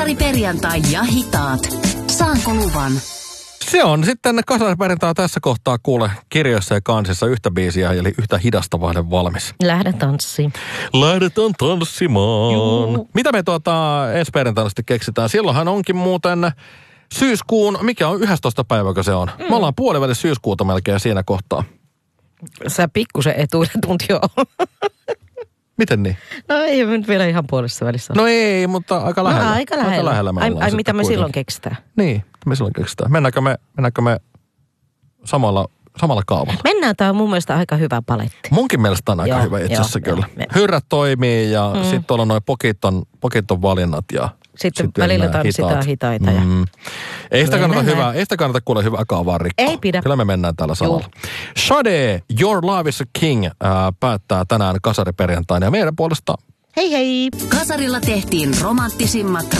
Kasariperjantai ja hitaat. Saanko luvan? Se on sitten kasariperjantai tässä kohtaa kuule kirjoissa ja kansissa yhtä biisiä, eli yhtä hidasta vaihde valmis. Lähden tanssiin. Lähdetään tanssimaan. Juu. Mitä me ensi perjantaina sitten keksitään? Silloinhan onkin muuten syyskuun, mikä on 11. päiväkö se on? Me ollaan puolivälissä syyskuuta melkein siinä kohtaa. Sä pikkusen etuuden tunti jo. Miten niin? No ei nyt vielä ihan puolessa välissä. No ei, mutta aika lähellä. No, aika lähellä. Aika lähellä me ollaan ai mitä me kuitenkin silloin keksitään? Niin, me silloin keksitään. Mennäänkö me samalla kaavalla? Mennään, tää on mun mielestä aika hyvä paletti. Munkin mielestä on aika hyvä itse asiassa kyllä. Hyrrät toimii ja sitten tuolla on noin pokiton valinnat ja sitten välillä tanssitaan hitaita. Ja... Ei sitä kannata kuule hyvää kaavaa rikkoa. Ei pidä. Kyllä me mennään tällä samalla. Sade, Your Love is a King päättää tänään kasariperjantaina ja meidän puolesta. Hei hei! Kasarilla tehtiin romanttisimmat